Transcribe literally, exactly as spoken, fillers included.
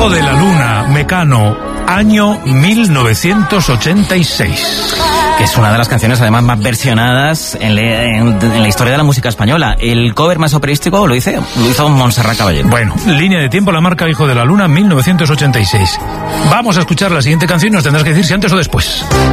Hijo de la Luna, Mecano, año mil novecientos ochenta y seis. Que es una de las canciones además más versionadas en, le, en, en la historia de la música española. El cover más operístico lo, hice, lo hizo Montserrat Caballé. Bueno, línea de tiempo, la marca Hijo de la Luna, mil novecientos ochenta y seis. Vamos a escuchar la siguiente canción y nos tendrás que decir si antes o después.